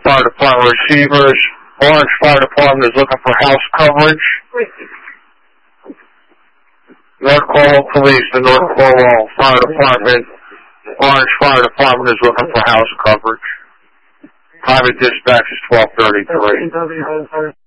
Fire Department receivers. Orange Fire Department is looking for house coverage. North Cornwall Police, the North Cornwall Fire Department. Orange Fire Department is looking for house coverage. Private dispatch is 1233.